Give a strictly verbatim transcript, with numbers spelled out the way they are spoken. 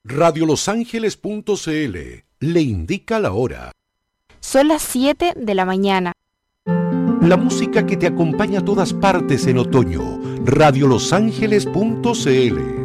radio los ángeles punto c l le indica la hora. Son las siete de la mañana. La música que te acompaña a todas partes en otoño. radio los ángeles punto c l